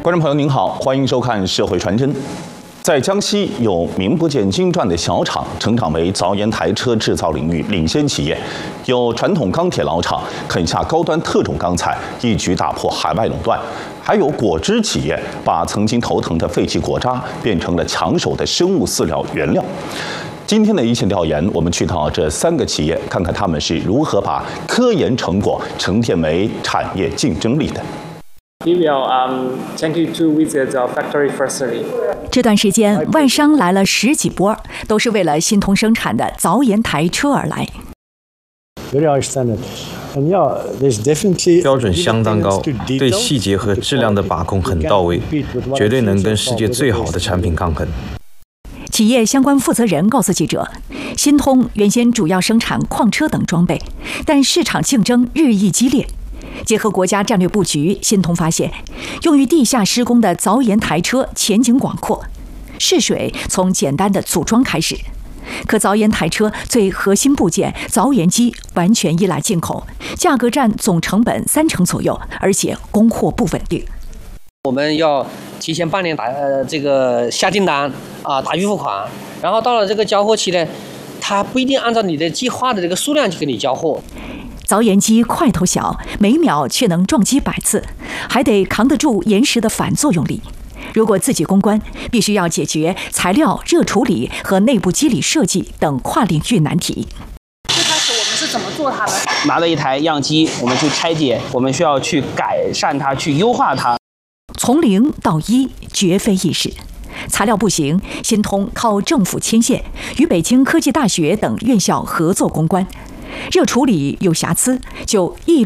观众朋友您好，欢迎收看《社会传真》。在江西有名不见经传的小厂，成长为凿岩台车制造领域领先企业；有传统钢铁老厂，啃下高端特种钢材，一举打破海外垄断；还有果汁企业，把曾经头疼的废弃果渣变成了抢手的生物饲料原料。今天的一线调研，我们去到这3个企业，看看他们是如何把科研成果沉淀为产业竞争力的。 We will take you to visit the factory firstly. 这段时间，外商来了10几波，都是为了新通生产的凿岩台车而来。 标准相当高，对细节和质量的把控很到位，绝对能跟世界最好的产品抗衡。 企业相关负责人告诉记者，新通原先主要生产矿车等装备，但市场竞争日益激烈。结合国家战略布局，新通发现，用于地下施工的凿岩台车前景广阔。试水从简单的组装开始，可凿岩台车最核心部件凿岩机完全依赖进口，价格占总成本30%左右，而且供货不稳定。 我们要提前半年下订单打预付款，然后到了这个交货期呢，它不一定按照你的计划的这个数量去给你交货。 凿岩机块头小，每秒却能撞击100次，还得扛得住岩石的反作用力。如果自己攻关，必须要解决材料、热处理和内部机理设计等跨领域难题。 最开始我们是怎么做它的？ 拿了一台样机，我们去拆解，我们需要去改善它，去优化它。 从0到1绝非易事。材料不行，新通靠政府牵线，与北京科技大学等院校合作攻关。热处理有瑕疵，就一